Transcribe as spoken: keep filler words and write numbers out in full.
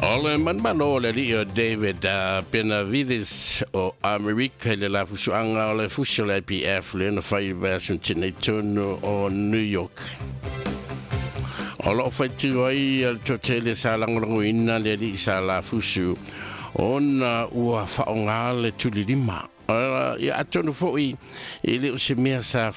Ole man mano le li o David uh, Benavides o America le la fusuanga o le fusu le P F le na fai version Chinatown o New York. O lo fai tu ai al totele sa lango ina le li sa la fusu ona ua faonga le tuli lima. Uh, ia atonu foi i le se mea sa